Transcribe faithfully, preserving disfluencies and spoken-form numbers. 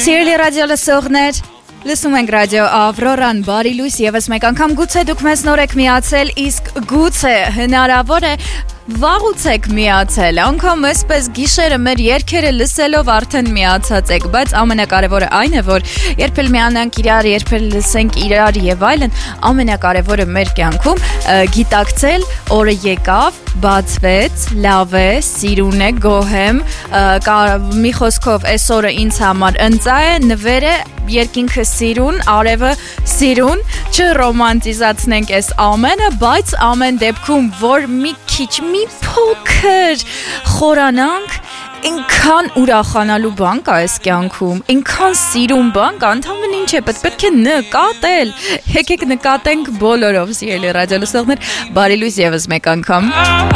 Սիրելի ռադիո լսողներ, լսում ենք ռադիո Ավրորան, բարի լույս եւս մեկ անգամ, գուցե դուք մեզ նոր եք միացել, իսկ գուցե հնարավոր է վաղուց եք միացել, անգամ այսպես գիշերը մեր երգերը լսելով արդեն միացած եք, բայց ամենակարևորը այն է, որ երբ էլ միանանք իրար, երբ էլ լսենք իրար եւ այլն, ամենակարևորը մեր կյանքում գիտակցել, օրը եկավ, բացվեց, լավ է, սիրուն է, գոհ եմ, մի խոսքով այս օրը ինձ համար ընծա է, նվեր է, երկինքը սիրուն, արևը սիրուն, չռոմանտիզացնենք այս ամենը, բայց ամեն դեպքում, որ մի քիչ, մի փոքր խորանանք, ինքան ուրախանալու բան կա այս կյանքում, ինքան սիրուն բան կա, ընդհանրապես ինչ է, պետք է նկատել, եկեք նկատենք բոլորով, սիրելի ռադիո լսողներ, բարի լույս եւս մեկ անգամ։